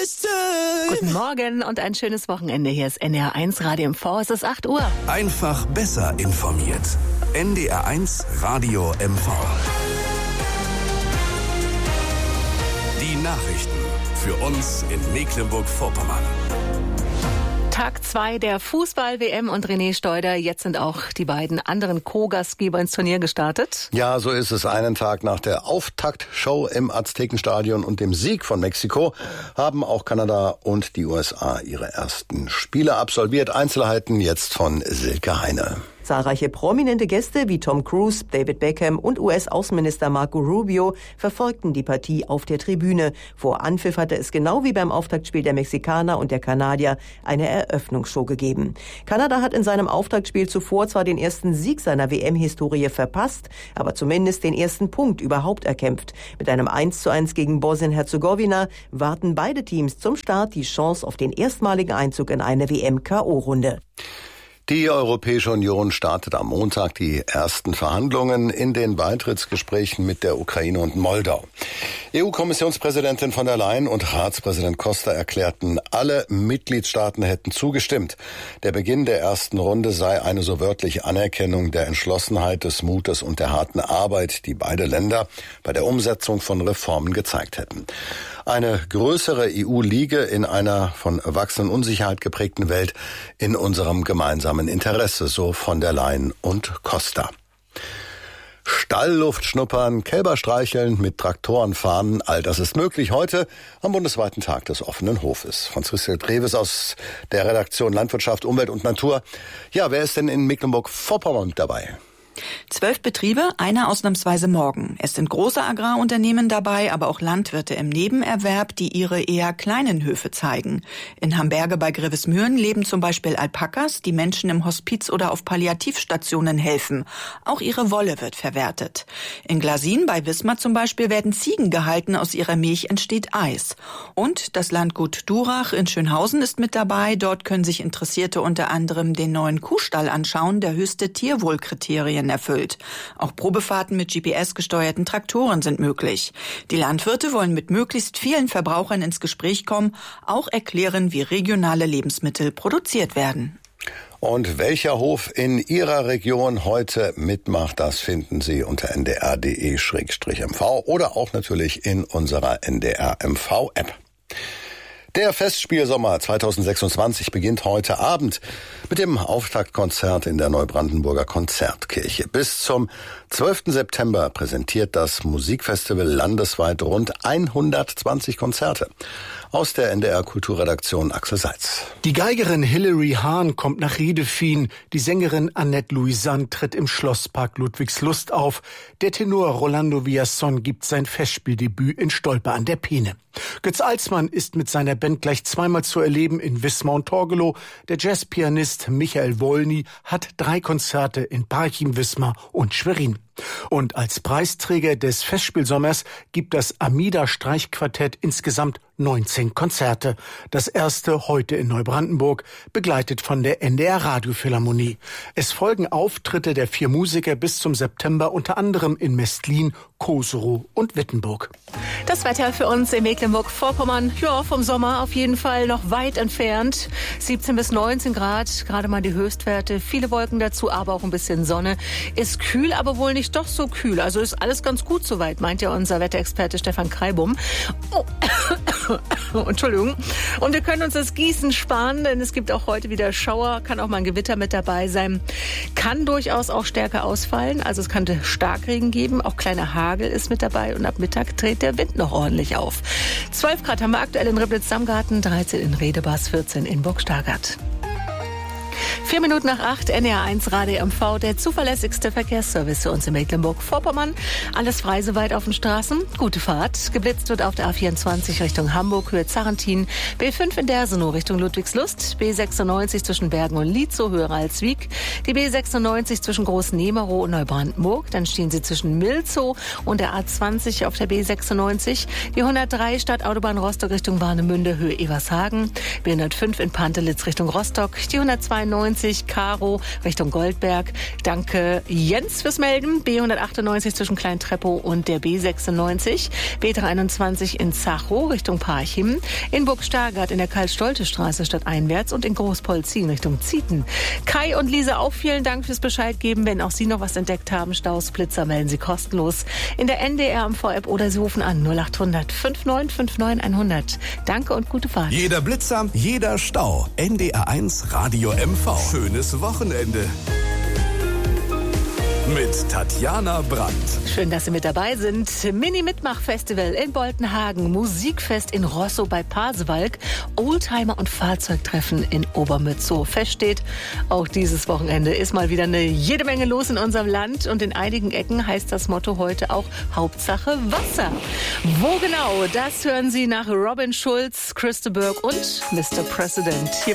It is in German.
Guten Morgen und ein schönes Wochenende. Hier ist NDR1 Radio MV. Es ist 8 Uhr. Einfach besser informiert. NDR1 Radio MV. Die Nachrichten für uns in Mecklenburg-Vorpommern. Tag 2 der Fußball-WM und René Steuder. Jetzt sind auch die beiden anderen Co-Gastgeber ins Turnier gestartet. Ja, so ist es. Einen Tag nach der Auftaktshow im Aztekenstadion und dem Sieg von Mexiko haben auch Kanada und die USA ihre ersten Spiele absolviert. Einzelheiten jetzt von Silke Heine. Zahlreiche prominente Gäste wie Tom Cruise, David Beckham und US-Außenminister Marco Rubio verfolgten die Partie auf der Tribüne. Vor Anpfiff hatte es genau wie beim Auftaktspiel der Mexikaner und der Kanadier eine Eröffnungsshow gegeben. Kanada hat in seinem Auftaktspiel zuvor zwar den ersten Sieg seiner WM-Historie verpasst, aber zumindest den ersten Punkt überhaupt erkämpft. Mit einem 1:1 gegen Bosnien-Herzegowina warten beide Teams zum Start die Chance auf den erstmaligen Einzug in eine WM-KO-Runde. Die Europäische Union startet am Montag die ersten Verhandlungen in den Beitrittsgesprächen mit der Ukraine und Moldau. EU-Kommissionspräsidentin von der Leyen und Ratspräsident Costa erklärten, alle Mitgliedstaaten hätten zugestimmt. Der Beginn der ersten Runde sei eine so wörtliche Anerkennung der Entschlossenheit, des Mutes und der harten Arbeit, die beide Länder bei der Umsetzung von Reformen gezeigt hätten. Eine größere EU liege in einer von wachsenden Unsicherheit geprägten Welt in unserem gemeinsamen Interesse, so von der Leyen und Costa. Stallluft schnuppern, Kälber streicheln, mit Traktoren fahren, all das ist möglich heute am bundesweiten Tag des offenen Hofes. Franziska Treves aus der Redaktion Landwirtschaft, Umwelt und Natur. Ja, wer ist denn in Mecklenburg-Vorpommern dabei? 12 Betriebe, einer ausnahmsweise morgen. Es sind große Agrarunternehmen dabei, aber auch Landwirte im Nebenerwerb, die ihre eher kleinen Höfe zeigen. In Hamberge bei Grevesmühren leben zum Beispiel Alpakas, die Menschen im Hospiz oder auf Palliativstationen helfen. Auch ihre Wolle wird verwertet. In Glasin bei Wismar zum Beispiel werden Ziegen gehalten, aus ihrer Milch entsteht Eis. Und das Landgut Durach in Schönhausen ist mit dabei. Dort können sich Interessierte unter anderem den neuen Kuhstall anschauen, der höchste Tierwohlkriterien erfüllt. Auch Probefahrten mit GPS-gesteuerten Traktoren sind möglich. Die Landwirte wollen mit möglichst vielen Verbrauchern ins Gespräch kommen, auch erklären, wie regionale Lebensmittel produziert werden. Und welcher Hof in Ihrer Region heute mitmacht, das finden Sie unter ndr.de/mv oder auch natürlich in unserer NDR-MV-App. Der Festspielsommer 2026 beginnt heute Abend mit dem Auftaktkonzert in der Neubrandenburger Konzertkirche. Bis zum 12. September präsentiert das Musikfestival landesweit rund 120 Konzerte. Aus der NDR-Kulturredaktion Axel Seitz. Die Geigerin Hilary Hahn kommt nach Riedefien. Die Sängerin Annette Louisanne tritt im Schlosspark Ludwigslust auf. Der Tenor Rolando Villazón gibt sein Festspieldebüt in Stolpe an der Peene. Götz Alsmann ist mit seiner Band gleich zweimal zu erleben in Wismar und Torgelow. Der Jazzpianist Michael Wolny hat 3 Konzerte in Parchim, Wismar und Schwerin. Und als Preisträger des Festspielsommers gibt das Amida-Streichquartett insgesamt 19 Konzerte. Das erste heute in Neubrandenburg, begleitet von der NDR-Radiophilharmonie. Es folgen Auftritte der 4 Musiker bis zum September, unter anderem in Mestlin, Koserow und Wittenburg. Das Wetter für uns in Mecklenburg-Vorpommern, ja, vom Sommer auf jeden Fall noch weit entfernt. 17 bis 19 Grad, gerade mal die Höchstwerte. Viele Wolken dazu, aber auch ein bisschen Sonne. Ist kühl, aber wohl nicht doch so kühl. Also ist alles ganz gut soweit, meint ja unser Wetterexperte Stefan Kreibum. Oh. Entschuldigung. Und wir können uns das Gießen sparen, denn es gibt auch heute wieder Schauer, kann auch mal ein Gewitter mit dabei sein. Kann durchaus auch stärker ausfallen, also es könnte Starkregen geben, auch kleiner Hagel ist mit dabei und ab Mittag dreht der Wind noch ordentlich auf. 12 Grad haben wir aktuell in Reblitz-Samgarten, 13 in Redebas, 14 in Burg-Stargard. 4 Minuten nach 8, NDR1 Radio MV, der zuverlässigste Verkehrsservice für uns in Mecklenburg-Vorpommern. Alles frei soweit auf den Straßen. Gute Fahrt. Geblitzt wird auf der A24 Richtung Hamburg, Höhe Zarrentin. B5 in Dersenow Richtung Ludwigslust. B96 zwischen Bergen und Lietzow, Höhe Ralswiek. Die B96 zwischen Groß-Nemerow und Neubrandenburg. Dann stehen sie zwischen Milzow und der A20 auf der B96. Die 103 Stadtautobahn Rostock Richtung Warnemünde, Höhe Evershagen. B105 in Pantelitz Richtung Rostock. Die 192 B190 Karo Richtung Goldberg. Danke Jens fürs Melden. B198 zwischen Klein-Treppow und der B96. B321 in Zachow Richtung Parchim. In Burg-Stargard in der Karl-Stolte-Straße stadteinwärts und in Großpolzin Richtung Zieten. Kai und Lisa, auch vielen Dank fürs Bescheid geben. Wenn auch Sie noch was entdeckt haben, Staus, Blitzer, melden Sie kostenlos in der NDR MV-App oder Sie rufen an 0800 5959 100. Danke und gute Fahrt. Jeder Blitzer, jeder Stau. NDR1 Radio MV. Schönes Wochenende. Mit Tatjana Brandt. Schön, dass Sie mit dabei sind. Mini-Mitmach-Festival in Boltenhagen, Musikfest in Rosso bei Pasewalk, Oldtimer- und Fahrzeugtreffen in Obermützow. Fest steht, auch dieses Wochenende ist mal wieder jede Menge los in unserem Land. Und in einigen Ecken heißt das Motto heute auch Hauptsache Wasser. Wo genau, das hören Sie nach Robin Schulz, Christa Burke und Mr. President. Hier